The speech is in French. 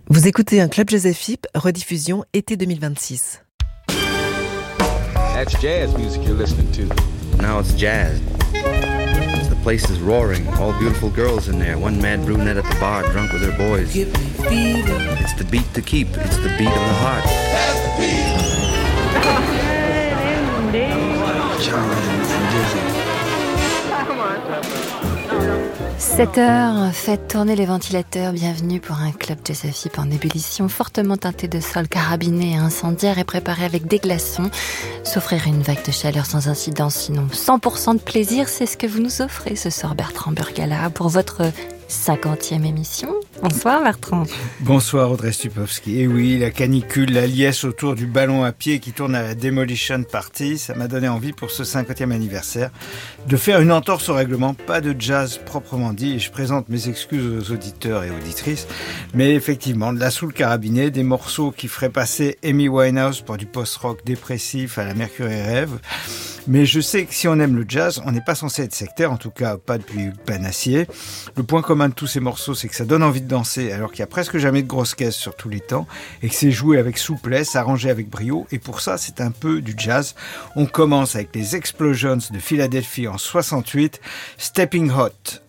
Vous écoutez un Club Jazz FIP, rediffusion été 2026. That's jazz music you're listening to. Now it's jazz. The place is roaring. All beautiful girls in there. One mad brunette at the bar, drunk with her boys. Give me fever. It's the beat to keep. It's the beat of the heart. That's the beat. Charlie from Disney. 7h, faites tourner les ventilateurs, bienvenue pour un Club Jazz FIP en ébullition, fortement teinté de sol carabiné et incendiaire et préparé avec des glaçons. S'offrir une vague de chaleur sans incidence, sinon 100% de plaisir, c'est ce que vous nous offrez ce soir Bertrand Burgala pour votre 50e émission. Bonsoir Bertrand. Bonsoir Audrey Stupowski. Et oui, la canicule, la liesse autour du ballon à pied qui tourne à la Demolition Party, ça m'a donné envie pour ce 50e anniversaire de faire une entorse au règlement, pas de jazz proprement dit, et je présente mes excuses aux auditeurs et auditrices, mais effectivement, de la soul carabinée, des morceaux qui feraient passer Amy Winehouse pour du post-rock dépressif à la Mercury Rêve. Mais je sais que si on aime le jazz, on n'est pas censé être sectaire, en tout cas pas depuis Panassier. Le point commun de tous ces morceaux, c'est que ça donne envie de danser alors qu'il n'y a presque jamais de grosses caisses sur tous les temps et que c'est joué avec souplesse, arrangé avec brio, et pour ça c'est un peu du jazz. On commence avec les Explosions de Philadelphie en 68, Stepping Hot.